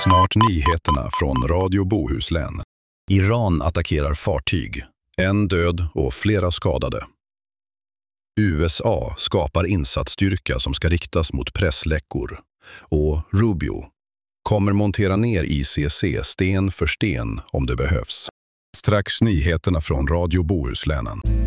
Snart nyheterna från Radio Bohuslän. Iran attackerar fartyg. 1 död och flera skadade. USA skapar insatsstyrka som ska riktas mot pressläckor. Och Rubio kommer montera ner ICC sten för sten om det behövs. Strax nyheterna från Radio Bohuslänen.